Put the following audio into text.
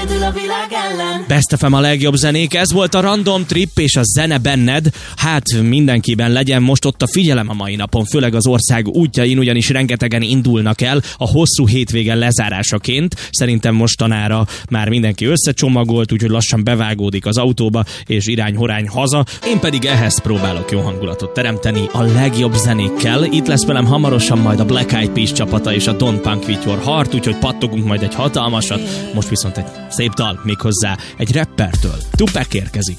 egyedül a világ ellen. Best FM a legjobb zenék, ez volt a Random Trip és a zene benned. Hát mindenkiben legyen most ott a figyelem a mai napon, főleg az ország útjain, ugyanis rengetegen indulnak el a hosszú hétvége lezárásaként. Szerintem mostanára már mindenki összecsomagolt, úgyhogy lassan bevágódik az autóba és irány-horány haza. Én pedig ehhez próbálok jó hangulatot teremteni a legjobb zenékkel. Itt lesz velem hamarosan majd a Black Eyed Peas csapata és a Don't Punk With Your Heart, úgyhogy pattogunk majd egy hatalmasat. Most viszont egy szép dal, méghozzá egy rappertől. Tupac érkezik.